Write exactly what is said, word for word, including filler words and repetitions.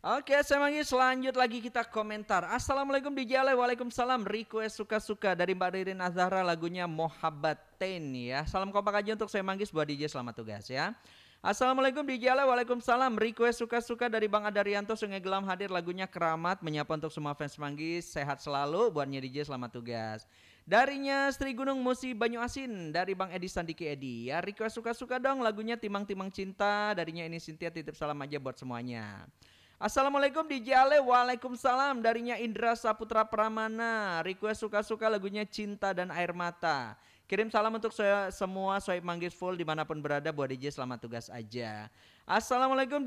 Oke, saya manggil selanjut lagi kita komentar. Assalamualaikum D J Ale, waalaikumsalam. Request suka-suka dari Mbak Ririn Azhara lagunya Mohabbatain ya. Salam kompak aja untuk saya manggis buat D J, selamat tugas ya. Assalamualaikum D J Ale, waalaikumsalam. Request suka-suka dari Bang Adarianto Sungai Gelam hadir lagunya Keramat, menyapa untuk semua fans manggis. Sehat selalu buatnya D J, selamat tugas. Darinya Sri Gunung Musi Banyu Asin dari Bang Edi Sandiki Edi ya. Request suka-suka dong lagunya Timang-Timang Cinta. Darinya ini Cynthia, titip salam aja buat semuanya. Assalamualaikum D J Ale, waalaikumsalam. Darinya Indra Saputra Pramana. Request suka-suka lagunya Cinta dan Air Mata. Kirim salam untuk saya semua Soib Manggis full dimanapun berada buat D J, selamat tugas aja. Assalamualaikum